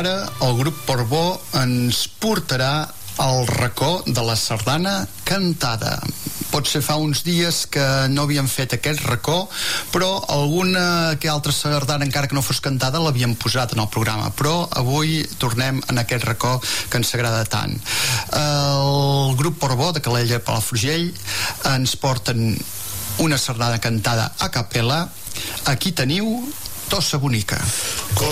ara el grup Portbó ens portarà al racó de la sardana cantada. Potser fa uns dies que no havíem fet aquest racó, però alguna que altra sardana, encara que no fos cantada, l'havíem posat en el programa. Però avui tornem en aquest racó que ens agrada tant. El grup Portbó de Calella i Palafrugell ens porten una sardana cantada a capella. Aquí teniu Tossa Bonica.